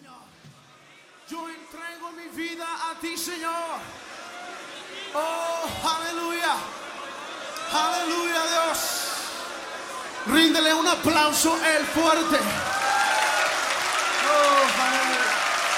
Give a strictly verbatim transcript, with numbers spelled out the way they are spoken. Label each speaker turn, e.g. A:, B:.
A: Yo entrego mi vida a ti, Señor. Oh, aleluya. Aleluya, Dios. Ríndele un aplauso el fuerte.